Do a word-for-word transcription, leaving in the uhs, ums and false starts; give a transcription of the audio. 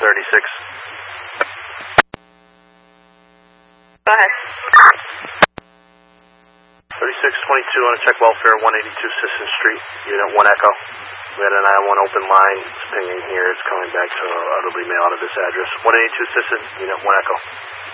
thirty-six. Go ahead. thirty-six twenty-two on a check welfare, one eighty-two Sisson Street, Unit one Echo. We had an I one open line. It's pinging here. It's coming back to uh, utterly mail out of this address. one eighty-two Sisson, Unit one Echo.